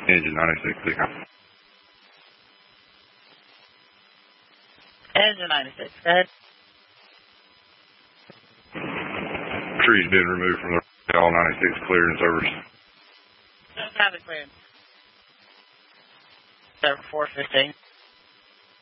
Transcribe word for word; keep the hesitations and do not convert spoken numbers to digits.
Engine ninety-six, clear. Engine ninety-six, go ahead. Tree's been removed from the all ninety-six, clear and service. Traffic clearance. Server four fifteen.